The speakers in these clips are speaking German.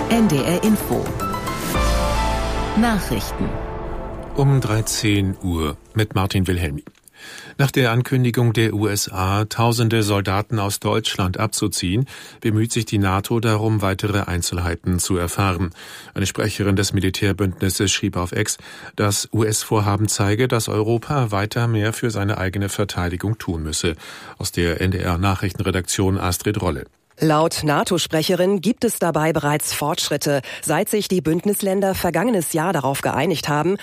NDR Info. Nachrichten. Um 13 Uhr mit Martin Wilhelmi. Nach der Ankündigung der USA, tausende Soldaten aus Deutschland abzuziehen, bemüht sich die NATO darum, weitere Einzelheiten zu erfahren. Eine Sprecherin des Militärbündnisses schrieb auf X, das US-Vorhaben zeige, dass Europa weiter mehr für seine eigene Verteidigung tun müsse. Aus der NDR-Nachrichtenredaktion Astrid Rolle. Laut NATO-Sprecherin gibt es dabei bereits Fortschritte, seit sich die Bündnisländer vergangenes Jahr darauf geeinigt haben,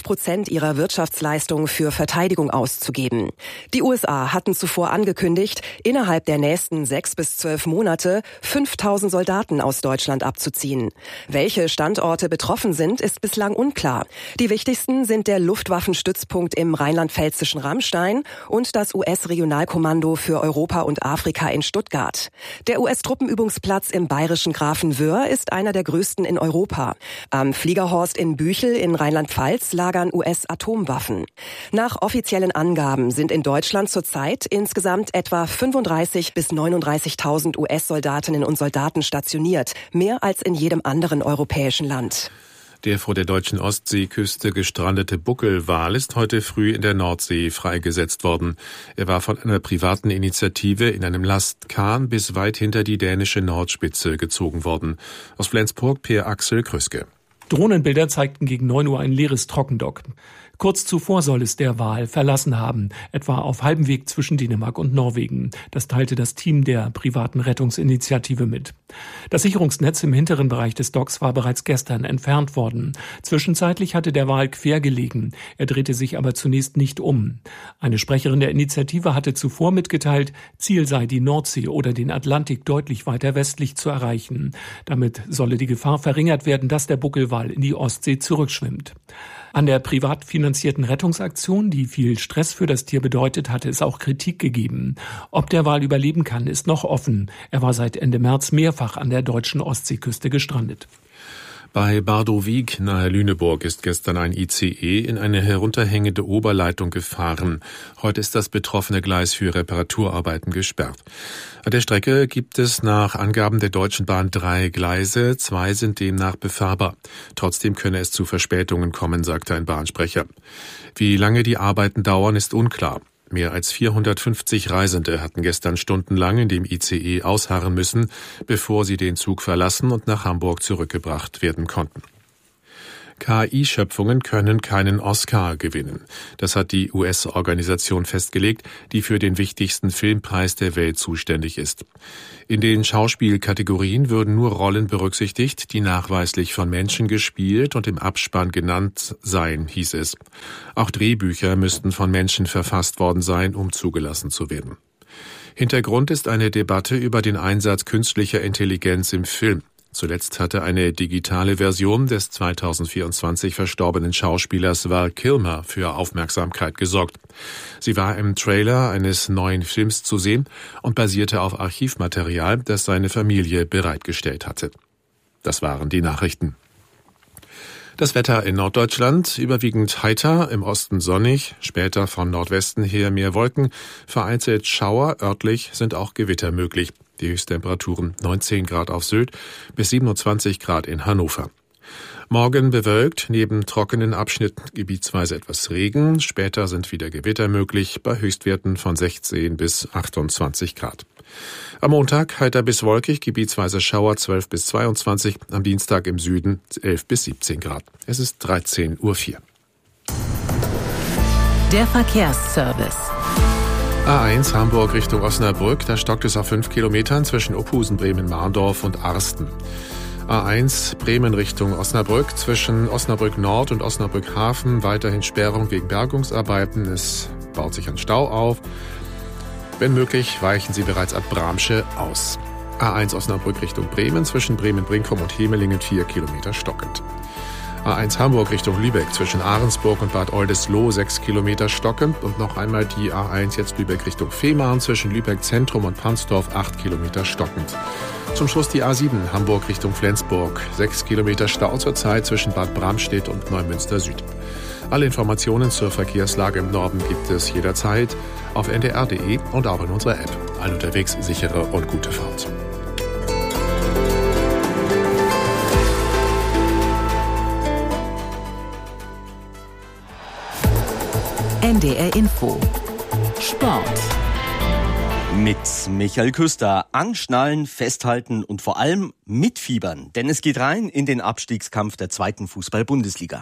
5% ihrer Wirtschaftsleistung für Verteidigung auszugeben. Die USA hatten zuvor angekündigt, innerhalb der nächsten 6 bis 12 Monate 5.000 Soldaten aus Deutschland abzuziehen. Welche Standorte betroffen sind, ist bislang unklar. Die wichtigsten sind der Luftwaffenstützpunkt im rheinland-pfälzischen Rammstein und das US-Regionalkommando für Europa und Afrika in Stuttgart. Der US-Truppenübungsplatz im bayerischen Grafenwöhr ist einer der größten in Europa. Am Fliegerhorst in Büchel in Rheinland-Pfalz lagern US-Atomwaffen. Nach offiziellen Angaben sind in Deutschland zurzeit insgesamt etwa 35.000 bis 39.000 US-Soldatinnen und Soldaten stationiert, mehr als in jedem anderen europäischen Land. Der vor der deutschen Ostseeküste gestrandete Buckelwal ist heute früh in der Nordsee freigesetzt worden. Er war von einer privaten Initiative in einem Lastkahn bis weit hinter die dänische Nordspitze gezogen worden. Aus Flensburg Per Axel Krüske. Drohnenbilder zeigten gegen 9 Uhr ein leeres Trockendock. Kurz zuvor soll es der Wal verlassen haben, etwa auf halbem Weg zwischen Dänemark und Norwegen. Das teilte das Team der privaten Rettungsinitiative mit. Das Sicherungsnetz im hinteren Bereich des Docks war bereits gestern entfernt worden. Zwischenzeitlich hatte der Wal quer gelegen. Er drehte sich aber zunächst nicht um. Eine Sprecherin der Initiative hatte zuvor mitgeteilt, Ziel sei die Nordsee oder den Atlantik deutlich weiter westlich zu erreichen. Damit solle die Gefahr verringert werden, dass der Buckelwal in die Ostsee zurückschwimmt. An der privat finanzierten Rettungsaktion, die viel Stress für das Tier bedeutet, hatte es auch Kritik gegeben. Ob der Wal überleben kann, ist noch offen. Er war seit Ende März mehrfach an der deutschen Ostseeküste gestrandet. Bei Bardowijk nahe Lüneburg ist gestern ein ICE in eine herunterhängende Oberleitung gefahren. Heute ist das betroffene Gleis für Reparaturarbeiten gesperrt. An der Strecke gibt es nach Angaben der Deutschen Bahn 3 Gleise, 2 sind demnach befahrbar. Trotzdem könne es zu Verspätungen kommen, sagte ein Bahnsprecher. Wie lange die Arbeiten dauern, ist unklar. Mehr als 450 Reisende hatten gestern stundenlang in dem ICE ausharren müssen, bevor sie den Zug verlassen und nach Hamburg zurückgebracht werden konnten. KI-Schöpfungen können keinen Oscar gewinnen. Das hat die US-Organisation festgelegt, die für den wichtigsten Filmpreis der Welt zuständig ist. In den Schauspielkategorien würden nur Rollen berücksichtigt, die nachweislich von Menschen gespielt und im Abspann genannt seien, hieß es. Auch Drehbücher müssten von Menschen verfasst worden sein, um zugelassen zu werden. Hintergrund ist eine Debatte über den Einsatz künstlicher Intelligenz im Film. Zuletzt hatte eine digitale Version des 2024 verstorbenen Schauspielers Val Kilmer für Aufmerksamkeit gesorgt. Sie war im Trailer eines neuen Films zu sehen und basierte auf Archivmaterial, das seine Familie bereitgestellt hatte. Das waren die Nachrichten. Das Wetter in Norddeutschland überwiegend heiter, im Osten sonnig, später von Nordwesten her mehr Wolken, vereinzelt Schauer, örtlich sind auch Gewitter möglich. Die Höchsttemperaturen 19 Grad auf Sylt bis 27 Grad in Hannover. Morgen bewölkt, neben trockenen Abschnitten gebietsweise etwas Regen. Später sind wieder Gewitter möglich, bei Höchstwerten von 16 bis 28 Grad. Am Montag heiter bis wolkig, gebietsweise Schauer 12 bis 22, am Dienstag im Süden 11 bis 17 Grad. Es ist 13:04 Uhr. Der Verkehrsservice. A1 Hamburg Richtung Osnabrück, da stockt es auf 5 Kilometern zwischen Ophusen, Bremen-Marndorf und Arsten. A1 Bremen Richtung Osnabrück, zwischen Osnabrück Nord und Osnabrück Hafen weiterhin Sperrung wegen Bergungsarbeiten. Es baut sich ein Stau auf. Wenn möglich, weichen Sie bereits ab Bramsche aus. A1 Osnabrück Richtung Bremen, zwischen Bremen-Brinkum und Hemelingen 4 Kilometer stockend. A1 Hamburg Richtung Lübeck, zwischen Ahrensburg und Bad Oldesloe 6 Kilometer stockend. Und noch einmal die A1 jetzt Lübeck Richtung Fehmarn, zwischen Lübeck Zentrum und Pansdorf 8 Kilometer stockend. Zum Schluss die A7 Hamburg Richtung Flensburg, 6 Kilometer Stau zurzeit zwischen Bad Bramstedt und Neumünster Süd. Alle Informationen zur Verkehrslage im Norden gibt es jederzeit auf ndr.de und auch in unserer App. All unterwegs sichere und gute Fahrt. NDR Info. Sport. Mit Michael Küster. Anschnallen, festhalten und vor allem mitfiebern. Denn es geht rein in den Abstiegskampf der 2. Fußball-Bundesliga.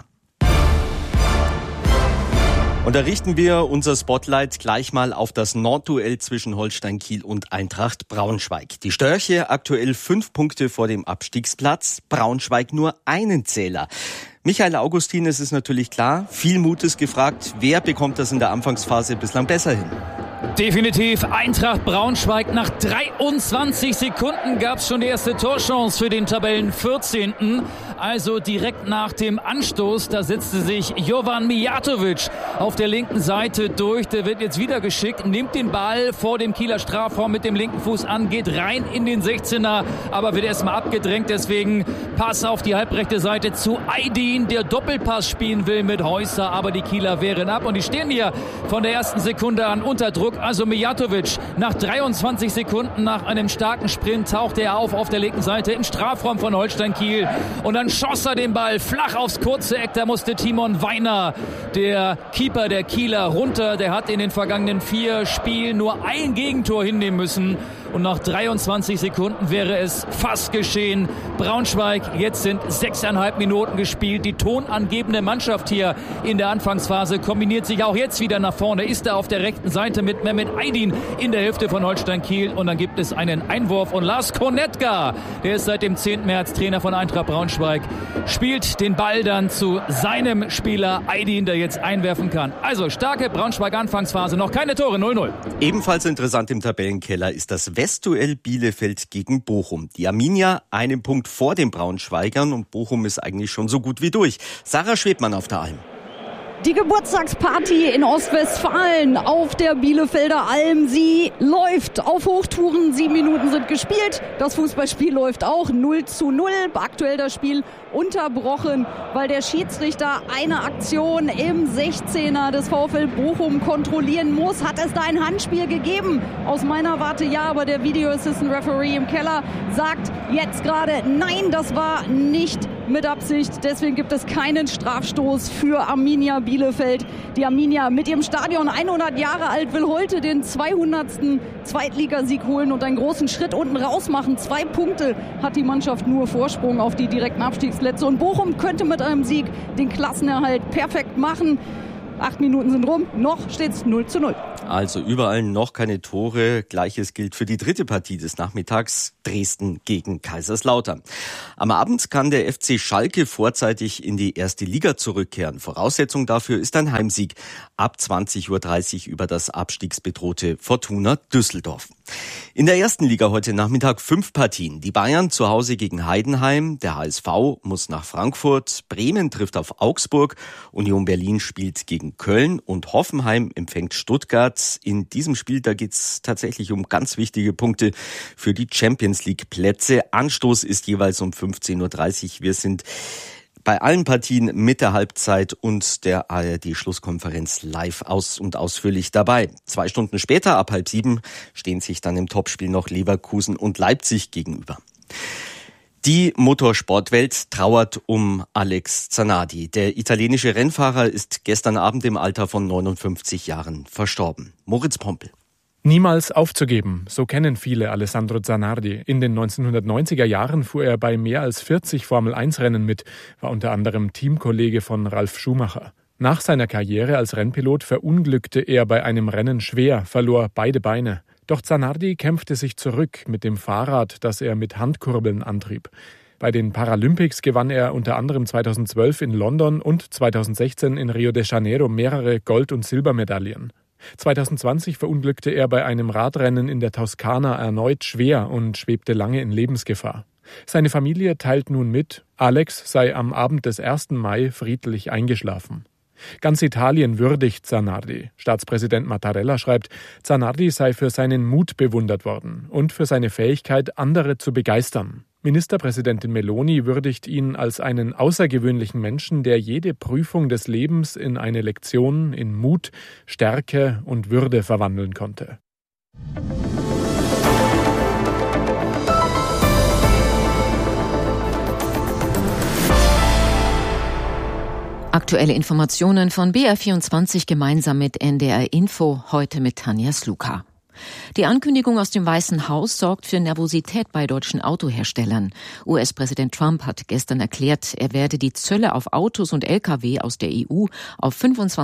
Und da richten wir unser Spotlight gleich mal auf das Nordduell zwischen Holstein Kiel und Eintracht Braunschweig. Die Störche aktuell 5 Punkte vor dem Abstiegsplatz, Braunschweig nur einen Zähler. Michael Augustin, es ist natürlich klar, viel Mut ist gefragt. Wer bekommt das in der Anfangsphase bislang besser hin? Definitiv Eintracht Braunschweig. Nach 23 Sekunden gab es schon die erste Torchance für den Tabellen 14. Also direkt nach dem Anstoß, da setzte sich Jovan Mijatovic auf der linken Seite durch. Der wird jetzt wieder geschickt, nimmt den Ball vor dem Kieler Strafraum mit dem linken Fuß an, geht rein in den 16er, aber wird erstmal abgedrängt. Deswegen Pass auf die halbrechte Seite zu Aydin, der Doppelpass spielen will mit Häuser, aber die Kieler wehren ab. Und die stehen hier von der ersten Sekunde an unter Druck. Also Mijatovic nach 23 Sekunden nach einem starken Sprint tauchte er auf der linken Seite im Strafraum von Holstein Kiel. Und dann schoss er den Ball flach aufs kurze Eck. Da musste Timon Weiner, der Keeper der Kieler, runter. Der hat in den vergangenen 4 Spielen nur ein Gegentor hinnehmen müssen. Und nach 23 Sekunden wäre es fast geschehen. Braunschweig, jetzt sind 6,5 Minuten gespielt. Die tonangebende Mannschaft hier in der Anfangsphase kombiniert sich auch jetzt wieder nach vorne. Ist er auf der rechten Seite mit Mehmet Aydin in der Hälfte von Holstein Kiel. Und dann gibt es einen Einwurf. Und Lars Konetka, der ist seit dem 10. März Trainer von Eintracht Braunschweig, spielt den Ball dann zu seinem Spieler Aydin, der jetzt einwerfen kann. Also starke Braunschweig-Anfangsphase, noch keine Tore, 0-0. Ebenfalls interessant im Tabellenkeller ist das Westduell Bielefeld gegen Bochum. Die Arminia einen Punkt vor den Braunschweigern und Bochum ist eigentlich schon so gut wie durch. Sarah Schwebmann auf der Alm. Die Geburtstagsparty in Ostwestfalen auf der Bielefelder Alm, sie läuft auf Hochtouren. 7 Minuten sind gespielt. Das Fußballspiel läuft auch 0-0. Aktuell das Spiel unterbrochen, weil der Schiedsrichter eine Aktion im 16er des VfL Bochum kontrollieren muss. Hat es da ein Handspiel gegeben? Aus meiner Warte ja, aber der Video Assistant Referee im Keller sagt jetzt gerade, nein, das war nicht mit Absicht. Deswegen gibt es keinen Strafstoß für Arminia Bielefeld. Die Arminia mit ihrem Stadion 100 Jahre alt will heute den 200. Zweitligasieg holen und einen großen Schritt unten raus machen. 2 Punkte hat die Mannschaft nur Vorsprung auf die direkten Abstiegsplätze. Und Bochum könnte mit einem Sieg den Klassenerhalt perfekt machen. 8 Minuten sind rum, noch steht's 0-0. Also überall noch keine Tore. Gleiches gilt für die dritte Partie des Nachmittags, Dresden gegen Kaiserslautern. Am Abend kann der FC Schalke vorzeitig in die erste Liga zurückkehren. Voraussetzung dafür ist ein Heimsieg ab 20.30 Uhr über das abstiegsbedrohte Fortuna Düsseldorf. In der ersten Liga heute Nachmittag 5 Partien. Die Bayern zu Hause gegen Heidenheim, der HSV muss nach Frankfurt, Bremen trifft auf Augsburg, Union Berlin spielt gegen Köln und Hoffenheim empfängt Stuttgart. In diesem Spiel, da geht's tatsächlich um ganz wichtige Punkte für die Champions-League-Plätze. Anstoß ist jeweils um 15.30 Uhr. Wir sind bei allen Partien mit der Halbzeit und der ARD-Schlusskonferenz live aus und ausführlich dabei. 2 Stunden später, ab 6:30, stehen sich dann im Topspiel noch Leverkusen und Leipzig gegenüber. Die Motorsportwelt trauert um Alex Zanardi. Der italienische Rennfahrer ist gestern Abend im Alter von 59 Jahren verstorben. Moritz Pompel. Niemals aufzugeben, so kennen viele Alessandro Zanardi. In den 1990er Jahren fuhr er bei mehr als 40 Formel-1-Rennen mit, war unter anderem Teamkollege von Ralf Schumacher. Nach seiner Karriere als Rennpilot verunglückte er bei einem Rennen schwer, verlor beide Beine. Doch Zanardi kämpfte sich zurück mit dem Fahrrad, das er mit Handkurbeln antrieb. Bei den Paralympics gewann er unter anderem 2012 in London und 2016 in Rio de Janeiro mehrere Gold- und Silbermedaillen. 2020 verunglückte er bei einem Radrennen in der Toskana erneut schwer und schwebte lange in Lebensgefahr. Seine Familie teilt nun mit, Alex sei am Abend des 1. Mai friedlich eingeschlafen. Ganz Italien würdigt Zanardi. Staatspräsident Mattarella schreibt, Zanardi sei für seinen Mut bewundert worden und für seine Fähigkeit, andere zu begeistern. Ministerpräsidentin Meloni würdigt ihn als einen außergewöhnlichen Menschen, der jede Prüfung des Lebens in eine Lektion in Mut, Stärke und Würde verwandeln konnte. Aktuelle Informationen von BR24 gemeinsam mit NDR Info, heute mit Tanja Sluka. Die Ankündigung aus dem Weißen Haus sorgt für Nervosität bei deutschen Autoherstellern. US-Präsident Trump hat gestern erklärt, er werde die Zölle auf Autos und Lkw aus der EU auf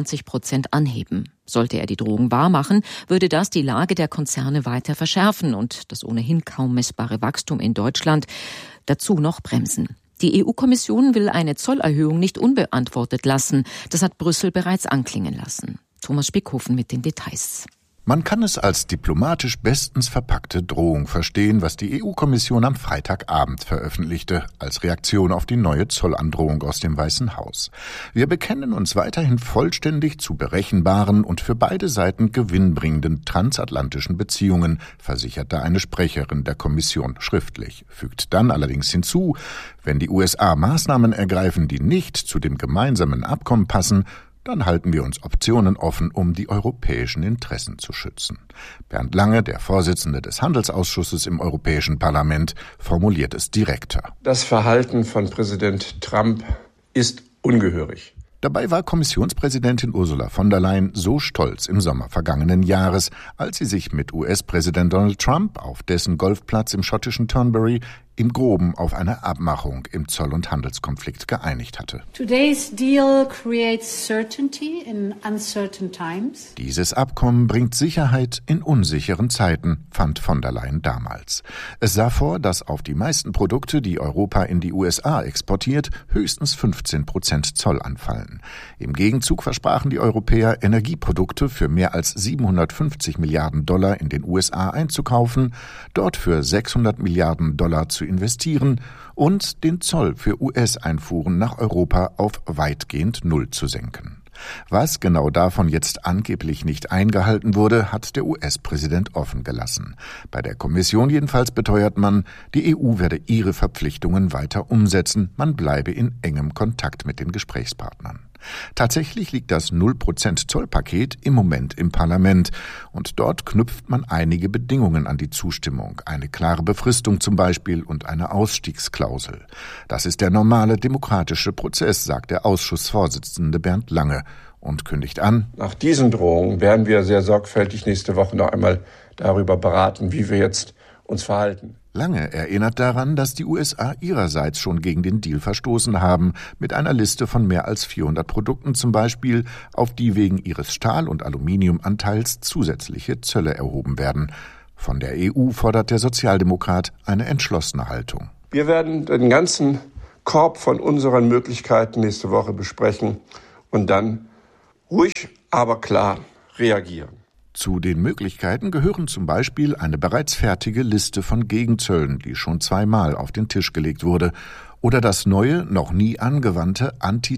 25% anheben. Sollte er die Drohung wahrmachen, würde das die Lage der Konzerne weiter verschärfen und das ohnehin kaum messbare Wachstum in Deutschland dazu noch bremsen. Die EU-Kommission will eine Zollerhöhung nicht unbeantwortet lassen. Das hat Brüssel bereits anklingen lassen. Thomas Spickhofen mit den Details. Man kann es als diplomatisch bestens verpackte Drohung verstehen, was die EU-Kommission am Freitagabend veröffentlichte, als Reaktion auf die neue Zollandrohung aus dem Weißen Haus. Wir bekennen uns weiterhin vollständig zu berechenbaren und für beide Seiten gewinnbringenden transatlantischen Beziehungen, versicherte eine Sprecherin der Kommission schriftlich, fügt dann allerdings hinzu, wenn die USA Maßnahmen ergreifen, die nicht zu dem gemeinsamen Abkommen passen, dann halten wir uns Optionen offen, um die europäischen Interessen zu schützen. Bernd Lange, der Vorsitzende des Handelsausschusses im Europäischen Parlament, formuliert es direkter. Das Verhalten von Präsident Trump ist ungehörig. Dabei war Kommissionspräsidentin Ursula von der Leyen so stolz im Sommer vergangenen Jahres, als sie sich mit US-Präsident Donald Trump auf dessen Golfplatz im schottischen Turnberry im Groben auf eine Abmachung im Zoll- und Handelskonflikt geeinigt hatte. Today's deal creates certainty in uncertain times. Dieses Abkommen bringt Sicherheit in unsicheren Zeiten, fand von der Leyen damals. Es sah vor, dass auf die meisten Produkte, die Europa in die USA exportiert, höchstens 15% Zoll anfallen. Im Gegenzug versprachen die Europäer, Energieprodukte für mehr als 750 Milliarden Dollar in den USA einzukaufen, dort für 600 Milliarden Dollar zu investieren und den Zoll für US-Einfuhren nach Europa auf weitgehend Null zu senken. Was genau davon jetzt angeblich nicht eingehalten wurde, hat der US-Präsident offen gelassen. Bei der Kommission jedenfalls beteuert man, die EU werde ihre Verpflichtungen weiter umsetzen, man bleibe in engem Kontakt mit den Gesprächspartnern. Tatsächlich liegt das 0% Zollpaket im Moment im Parlament und dort knüpft man einige Bedingungen an die Zustimmung, eine klare Befristung zum Beispiel und eine Ausstiegsklausel. Das ist der normale demokratische Prozess, sagt der Ausschussvorsitzende Bernd Lange und kündigt an: Nach diesen Drohungen werden wir sehr sorgfältig nächste Woche noch einmal darüber beraten, wie wir jetzt uns verhalten. Lange erinnert daran, dass die USA ihrerseits schon gegen den Deal verstoßen haben, mit einer Liste von mehr als 400 Produkten zum Beispiel, auf die wegen ihres Stahl- und Aluminiumanteils zusätzliche Zölle erhoben werden. Von der EU fordert der Sozialdemokrat eine entschlossene Haltung. Wir werden den ganzen Korb von unseren Möglichkeiten nächste Woche besprechen und dann ruhig, aber klar reagieren. Zu den Möglichkeiten gehören zum Beispiel eine bereits fertige Liste von Gegenzöllen, die schon 2-mal auf den Tisch gelegt wurde, oder das neue, noch nie angewandte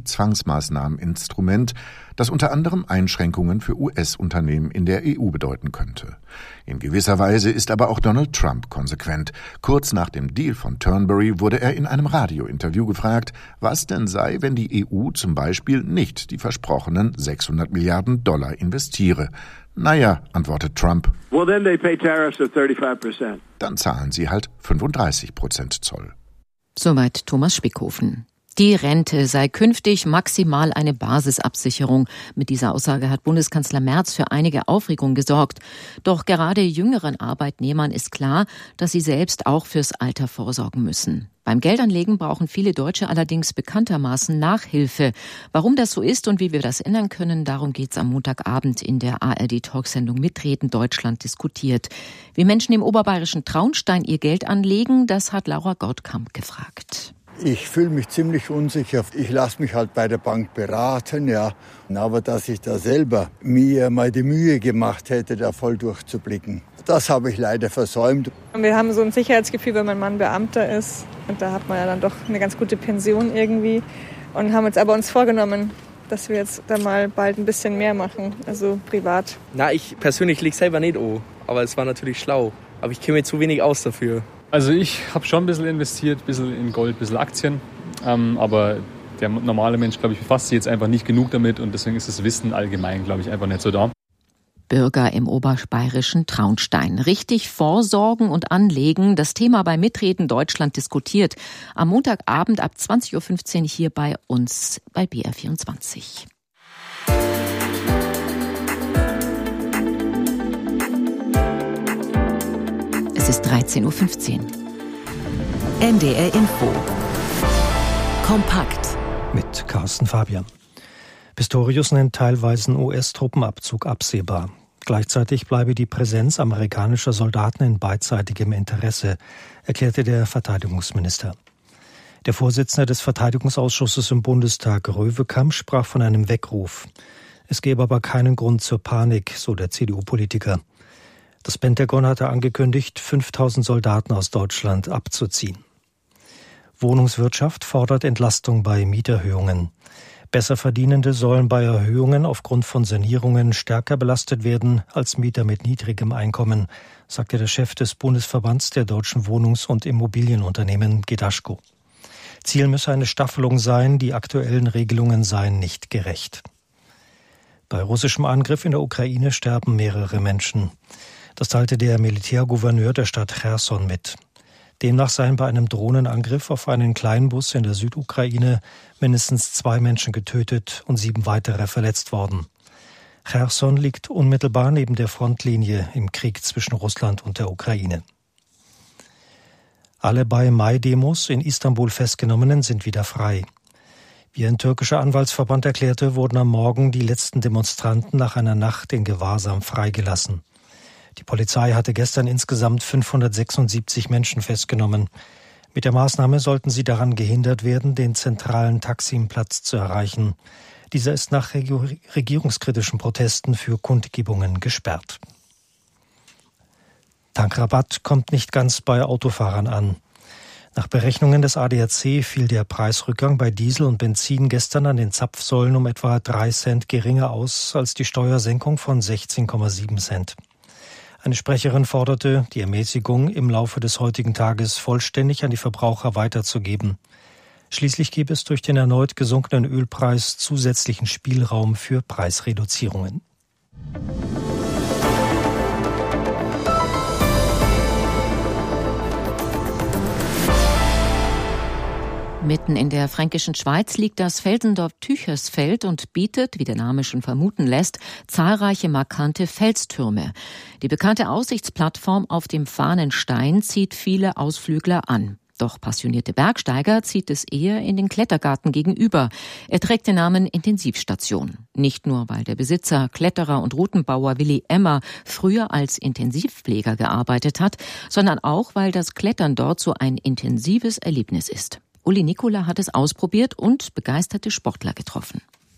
Anti-Zwangsmaßnahmen-Instrument, das unter anderem Einschränkungen für US-Unternehmen in der EU bedeuten könnte. In gewisser Weise ist aber auch Donald Trump konsequent. Kurz nach dem Deal von Turnberry wurde er in einem Radiointerview gefragt, was denn sei, wenn die EU zum Beispiel nicht die versprochenen 600 Milliarden Dollar investiere. Naja, antwortet Trump, well, then they pay tariffs of 35%. Dann zahlen sie halt 35% Zoll. Soweit Thomas Spickhofen. Die Rente sei künftig maximal eine Basisabsicherung. Mit dieser Aussage hat Bundeskanzler Merz für einige Aufregung gesorgt. Doch gerade jüngeren Arbeitnehmern ist klar, dass sie selbst auch fürs Alter vorsorgen müssen. Beim Geldanlegen brauchen viele Deutsche allerdings bekanntermaßen Nachhilfe. Warum das so ist und wie wir das ändern können, darum geht's am Montagabend in der ARD-Talksendung Mitreden Deutschland diskutiert. Wie Menschen im oberbayerischen Traunstein ihr Geld anlegen, das hat Laura Gottkamp gefragt. Ich fühle mich ziemlich unsicher. Ich lasse mich halt bei der Bank beraten, ja. Aber dass ich da selber mir mal die Mühe gemacht hätte, da voll durchzublicken, das habe ich leider versäumt. Wir haben so ein Sicherheitsgefühl, wenn mein Mann Beamter ist. Und da hat man ja dann doch eine ganz gute Pension irgendwie. Und haben uns vorgenommen, dass wir jetzt da mal bald ein bisschen mehr machen, also privat. Ich persönlich lege selber nicht an, aber es war natürlich schlau. Aber ich kenne mir zu wenig aus dafür. Also ich habe schon ein bisschen investiert, ein bisschen in Gold, ein bisschen Aktien, aber der normale Mensch, glaube ich, befasst sich jetzt einfach nicht genug damit und deswegen ist das Wissen allgemein, glaube ich, einfach nicht so da. Bürger im oberbayerischen Traunstein. Richtig vorsorgen und anlegen, das Thema bei Mitreden Deutschland diskutiert. Am Montagabend ab 20.15 Uhr hier bei uns bei BR24. Es ist 13.15 Uhr. NDR Info. Kompakt. Mit Carsten Fabian. Pistorius nennt teilweisen US-Truppenabzug absehbar. Gleichzeitig bleibe die Präsenz amerikanischer Soldaten in beidseitigem Interesse, erklärte der Verteidigungsminister. Der Vorsitzende des Verteidigungsausschusses im Bundestag, Röwekamp, sprach von einem Weckruf. Es gebe aber keinen Grund zur Panik, so der CDU-Politiker. Das Pentagon hatte angekündigt, 5.000 Soldaten aus Deutschland abzuziehen. Wohnungswirtschaft fordert Entlastung bei Mieterhöhungen. Besserverdienende sollen bei Erhöhungen aufgrund von Sanierungen stärker belastet werden als Mieter mit niedrigem Einkommen, sagte der Chef des Bundesverbands der deutschen Wohnungs- und Immobilienunternehmen Gedaschko. Ziel müsse eine Staffelung sein, die aktuellen Regelungen seien nicht gerecht. Bei russischem Angriff in der Ukraine sterben mehrere Menschen. Das teilte der Militärgouverneur der Stadt Cherson mit. Demnach seien bei einem Drohnenangriff auf einen Kleinbus in der Südukraine mindestens 2 Menschen getötet und 7 weitere verletzt worden. Cherson liegt unmittelbar neben der Frontlinie im Krieg zwischen Russland und der Ukraine. Alle bei Mai-Demos in Istanbul Festgenommenen sind wieder frei. Wie ein türkischer Anwaltsverband erklärte, wurden am Morgen die letzten Demonstranten nach einer Nacht in Gewahrsam freigelassen. Die Polizei hatte gestern insgesamt 576 Menschen festgenommen. Mit der Maßnahme sollten sie daran gehindert werden, den zentralen Taksim-Platz zu erreichen. Dieser ist nach regierungskritischen Protesten für Kundgebungen gesperrt. Tankrabatt kommt nicht ganz bei Autofahrern an. Nach Berechnungen des ADAC fiel der Preisrückgang bei Diesel und Benzin gestern an den Zapfsäulen um etwa 3 Cent geringer aus als die Steuersenkung von 16,7 Cent. Eine Sprecherin forderte, die Ermäßigung im Laufe des heutigen Tages vollständig an die Verbraucher weiterzugeben. Schließlich gäbe es durch den erneut gesunkenen Ölpreis zusätzlichen Spielraum für Preisreduzierungen. Mitten in der fränkischen Schweiz liegt das Felsendorf Tüchersfeld und bietet, wie der Name schon vermuten lässt, zahlreiche markante Felstürme. Die bekannte Aussichtsplattform auf dem Fahnenstein zieht viele Ausflügler an. Doch passionierte Bergsteiger zieht es eher in den Klettergarten gegenüber. Er trägt den Namen Intensivstation. Nicht nur, weil der Besitzer, Kletterer und Routenbauer Willi Emmer früher als Intensivpfleger gearbeitet hat, sondern auch, weil das Klettern dort so ein intensives Erlebnis ist. Uli Nikola hat es ausprobiert und begeisterte Sportler getroffen.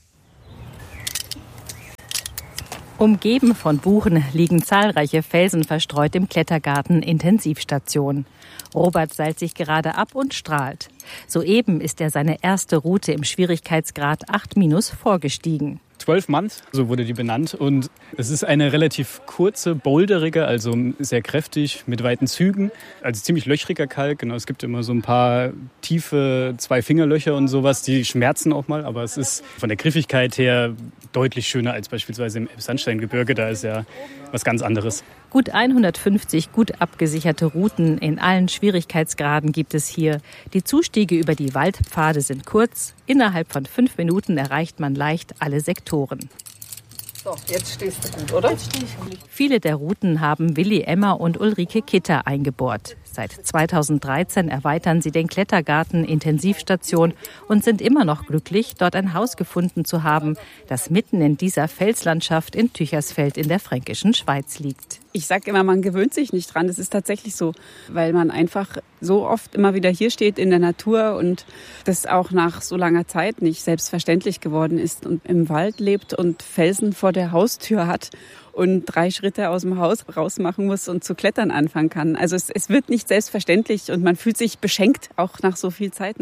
Umgeben von Buchen liegen zahlreiche Felsen verstreut im Klettergarten Intensivstation. Robert seilt sich gerade ab und strahlt. Soeben ist er seine erste Route im Schwierigkeitsgrad 8- vorgestiegen. 12 Month, so wurde die benannt. Und es ist eine relativ kurze, boulderige, also sehr kräftig, mit weiten Zügen. Also ziemlich löchriger Kalk. Genau, es gibt immer so ein paar tiefe 2-Fingerlöcher und sowas, die schmerzen auch mal. Aber es ist von der Griffigkeit her deutlich schöner als beispielsweise im Elbsandsteingebirge. Da ist ja was ganz anderes. Gut 150 gut abgesicherte Routen in allen Schwierigkeitsgraden gibt es hier. Die Zustiege über die Waldpfade sind kurz. Innerhalb von 5 Minuten erreicht man leicht alle Sektoren. So, jetzt stehst du gut, oder? Jetzt stehe ich gut. Viele der Routen haben Willi Emmer und Ulrike Kitter eingebohrt. Seit 2013 erweitern sie den Klettergarten Intensivstation und sind immer noch glücklich, dort ein Haus gefunden zu haben, das mitten in dieser Felslandschaft in Tüchersfeld in der fränkischen Schweiz liegt. Ich sage immer, man gewöhnt sich nicht dran. Das ist tatsächlich so, weil man einfach so oft immer wieder hier steht in der Natur und das auch nach so langer Zeit nicht selbstverständlich geworden ist und im Wald lebt und Felsen vor der Haustür hat und 3 Schritte aus dem Haus raus machen muss und zu klettern anfangen kann. Also es wird nicht selbstverständlich und man fühlt sich beschenkt, auch nach so viel Zeit noch.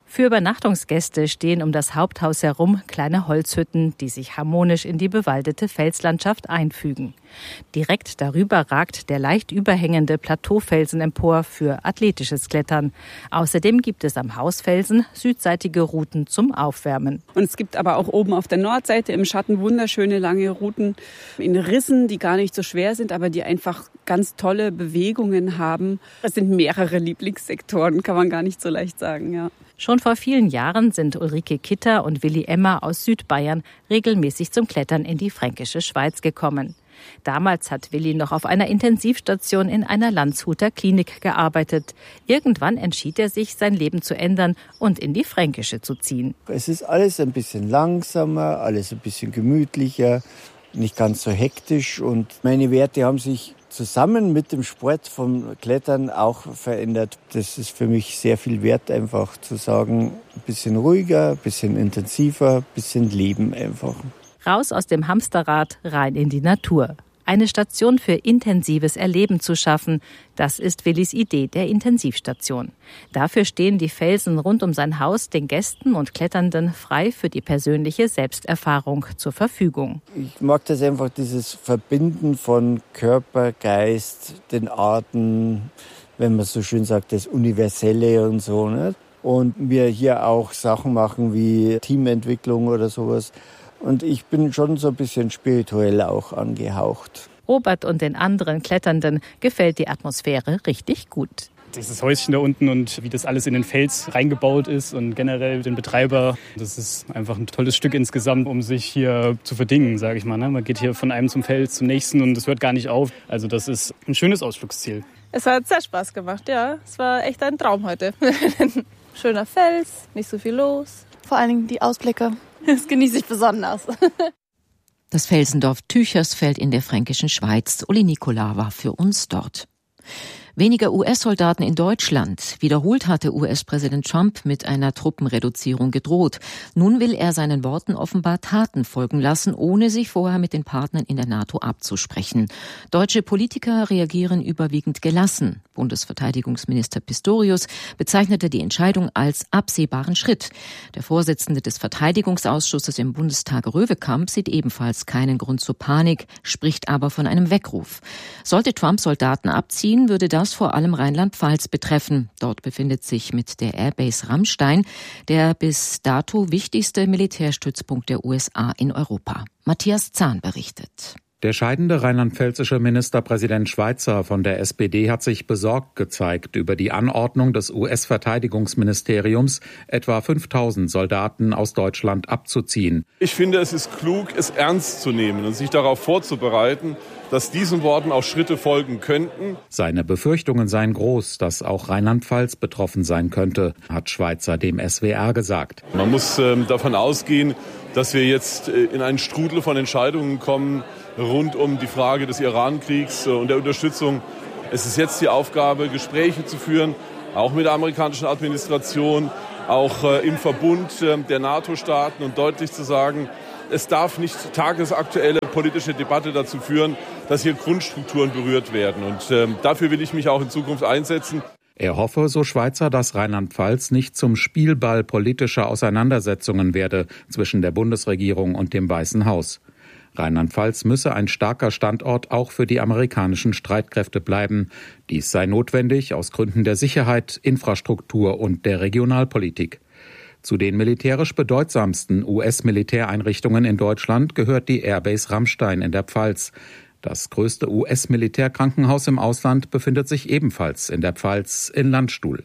Für Übernachtungsgäste stehen um das Haupthaus herum kleine Holzhütten, die sich harmonisch in die bewaldete Felslandschaft einfügen. Direkt darüber ragt der leicht überhängende Plateaufelsen empor für athletisches Klettern. Außerdem gibt es am Hausfelsen südseitige Routen zum Aufwärmen. Und es gibt aber auch oben auf der Nordseite im Schatten wunderschöne lange Routen in Rissen, die gar nicht so schwer sind, aber die einfach ganz tolle Bewegungen haben. Es sind mehrere Lieblingssektoren, kann man gar nicht so leicht sagen, ja. Schon vor vielen Jahren sind Ulrike Kitter und Willi Emmer aus Südbayern regelmäßig zum Klettern in die fränkische Schweiz gekommen. Damals hat Willi noch auf einer Intensivstation in einer Landshuter Klinik gearbeitet. Irgendwann entschied er sich, sein Leben zu ändern und in die Fränkische zu ziehen. Es ist alles ein bisschen langsamer, alles ein bisschen gemütlicher, nicht ganz so hektisch. Und meine Werte haben sich zusammen mit dem Sport vom Klettern auch verändert. Das ist für mich sehr viel wert, einfach zu sagen, ein bisschen ruhiger, ein bisschen intensiver, ein bisschen Leben einfach. Raus aus dem Hamsterrad, rein in die Natur. Eine Station für intensives Erleben zu schaffen, das ist Willis Idee der Intensivstation. Dafür stehen die Felsen rund um sein Haus den Gästen und Kletternden frei für die persönliche Selbsterfahrung zur Verfügung. Ich mag das einfach, dieses Verbinden von Körper, Geist, den Arten, wenn man so schön sagt, das Universelle und so, ne? Und wir hier auch Sachen machen wie Teamentwicklung oder sowas. Und ich bin schon so ein bisschen spirituell auch angehaucht. Robert und den anderen Kletternden gefällt die Atmosphäre richtig gut. Dieses Häuschen da unten und wie das alles in den Fels reingebaut ist und generell den Betreiber, das ist einfach ein tolles Stück insgesamt, um sich hier zu verdingen, sage ich mal. Man geht hier von einem zum Fels zum nächsten und es hört gar nicht auf. Also das ist ein schönes Ausflugsziel. Es hat sehr Spaß gemacht, ja. Es war echt ein Traum heute. Schöner Fels, nicht so viel los. Vor allen Dingen die Ausblicke. Das genieße ich besonders. Das Felsendorf Tüchersfeld in der fränkischen Schweiz. Uli Nicola war für uns dort. Weniger US-Soldaten in Deutschland. Wiederholt hatte US-Präsident Trump mit einer Truppenreduzierung gedroht. Nun will er seinen Worten offenbar Taten folgen lassen, ohne sich vorher mit den Partnern in der NATO abzusprechen. Deutsche Politiker reagieren überwiegend gelassen. Bundesverteidigungsminister Pistorius bezeichnete die Entscheidung als absehbaren Schritt. Der Vorsitzende des Verteidigungsausschusses im Bundestag Röwekamp sieht ebenfalls keinen Grund zur Panik, spricht aber von einem Weckruf. Sollte Trump Soldaten abziehen, würde das vor allem Rheinland-Pfalz betreffen. Dort befindet sich mit der Airbase Ramstein der bis dato wichtigste Militärstützpunkt der USA in Europa. Matthias Zahn berichtet. Der scheidende rheinland-pfälzische Ministerpräsident Schweizer von der SPD hat sich besorgt gezeigt über die Anordnung des US-Verteidigungsministeriums, etwa 5.000 Soldaten aus Deutschland abzuziehen. Ich finde, es ist klug, es ernst zu nehmen und sich darauf vorzubereiten, dass diesen Worten auch Schritte folgen könnten. Seine Befürchtungen seien groß, dass auch Rheinland-Pfalz betroffen sein könnte, hat Schweizer dem SWR gesagt. Man muss davon ausgehen, dass wir jetzt in einen Strudel von Entscheidungen kommen rund um die Frage des Iran-Kriegs und der Unterstützung. Es ist jetzt die Aufgabe, Gespräche zu führen, auch mit der amerikanischen Administration, auch im Verbund der NATO-Staaten und deutlich zu sagen, es darf nicht tagesaktuelle politische Debatte dazu führen, dass hier Grundstrukturen berührt werden. Und dafür will ich mich auch in Zukunft einsetzen. Er hoffe, so Schweizer, dass Rheinland-Pfalz nicht zum Spielball politischer Auseinandersetzungen werde zwischen der Bundesregierung und dem Weißen Haus. Rheinland-Pfalz müsse ein starker Standort auch für die amerikanischen Streitkräfte bleiben. Dies sei notwendig aus Gründen der Sicherheit, Infrastruktur und der Regionalpolitik. Zu den militärisch bedeutsamsten US-Militäreinrichtungen in Deutschland gehört die Airbase Ramstein in der Pfalz. Das größte US-Militärkrankenhaus im Ausland befindet sich ebenfalls in der Pfalz in Landstuhl.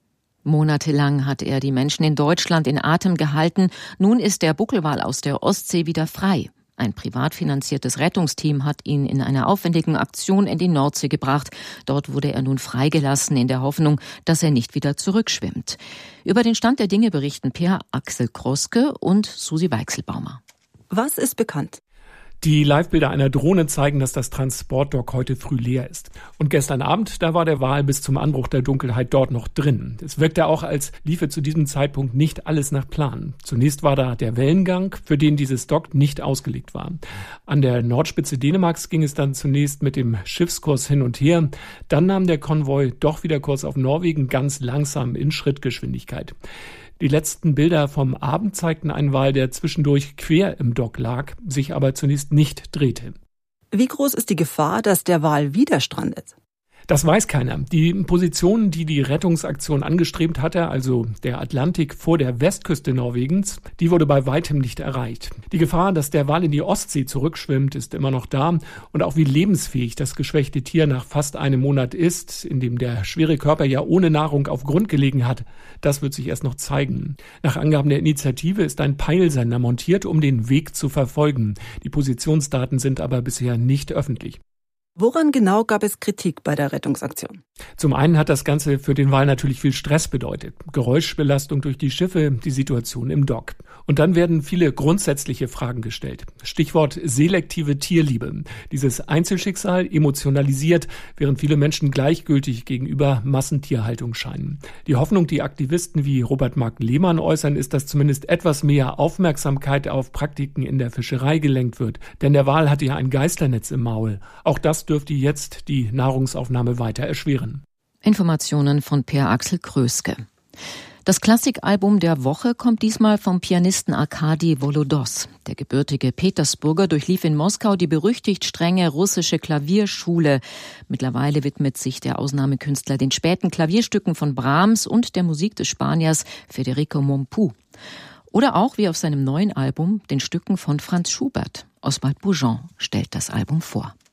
Monatelang hat er die Menschen in Deutschland in Atem gehalten. Nun ist der Buckelwal aus der Ostsee wieder frei. Ein privat finanziertes Rettungsteam hat ihn in einer aufwendigen Aktion in die Nordsee gebracht. Dort wurde er nun freigelassen in der Hoffnung, dass er nicht wieder zurückschwimmt. Über den Stand der Dinge berichten Per Axel Kroske und Susi Weichselbaumer. Was ist bekannt? Die Livebilder einer Drohne zeigen, dass das Transportdock heute früh leer ist. Und gestern Abend, da war der Wal bis zum Anbruch der Dunkelheit dort noch drin. Es wirkte auch, als liefe zu diesem Zeitpunkt nicht alles nach Plan. Zunächst war da der Wellengang, für den dieses Dock nicht ausgelegt war. An der Nordspitze Dänemarks ging es dann zunächst mit dem Schiffskurs hin und her. Dann nahm der Konvoi doch wieder Kurs auf Norwegen, ganz langsam in Schrittgeschwindigkeit. Die letzten Bilder vom Abend zeigten einen Wal, der zwischendurch quer im Dock lag, sich aber zunächst nicht drehte. Wie groß ist die Gefahr, dass der Wal wieder strandet? Das weiß keiner. Die Position, die die Rettungsaktion angestrebt hatte, also der Atlantik vor der Westküste Norwegens, die wurde bei weitem nicht erreicht. Die Gefahr, dass der Wal in die Ostsee zurückschwimmt, ist immer noch da. Und auch wie lebensfähig das geschwächte Tier nach fast einem Monat ist, in dem der schwere Körper ja ohne Nahrung auf Grund gelegen hat, das wird sich erst noch zeigen. Nach Angaben der Initiative ist ein Peilsender montiert, um den Weg zu verfolgen. Die Positionsdaten sind aber bisher nicht öffentlich. Woran genau gab es Kritik bei der Rettungsaktion? Zum einen hat das Ganze für den Wal natürlich viel Stress bedeutet. Geräuschbelastung durch die Schiffe, die Situation im Dock. Und dann werden viele grundsätzliche Fragen gestellt. Stichwort selektive Tierliebe. Dieses Einzelschicksal emotionalisiert, während viele Menschen gleichgültig gegenüber Massentierhaltung scheinen. Die Hoffnung, die Aktivisten wie Robert Mark Lehmann äußern, ist, dass zumindest etwas mehr Aufmerksamkeit auf Praktiken in der Fischerei gelenkt wird. Denn der Wal hatte ja ein Geißlernetz im Maul. Auch das dürfte jetzt die Nahrungsaufnahme weiter erschweren. Informationen von Per Axel Kröske. Das Klassikalbum der Woche kommt diesmal vom Pianisten Arkadi Volodos. Der gebürtige Petersburger durchlief in Moskau die berüchtigt strenge russische Klavierschule. Mittlerweile widmet sich der Ausnahmekünstler den späten Klavierstücken von Brahms und der Musik des Spaniers Federico Mompou. Oder auch, wie auf seinem neuen Album, den Stücken von Franz Schubert. Oswald Boujon stellt das Album vor.